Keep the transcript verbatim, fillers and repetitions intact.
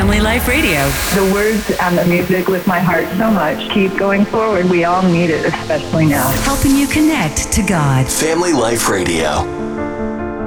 Family Life Radio. The words and the music lift my heart so much. Keep going forward. We all need it, especially now. Helping you connect to God. Family Life Radio.